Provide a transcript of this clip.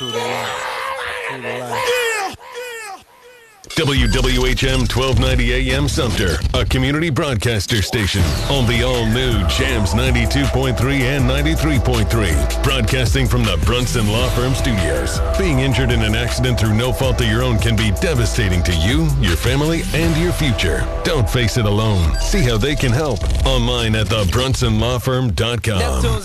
True to life. True to life. WWHM 1290 AM Sumter, a community broadcaster station on the all-new Jams 92.3 and 93.3. Broadcasting from the Brunson Law Firm Studios. Being injured in an accident through no fault of your own can be devastating to you, your family, and your future. Don't face it alone. See how they can help online at thebrunsonlawfirm.com.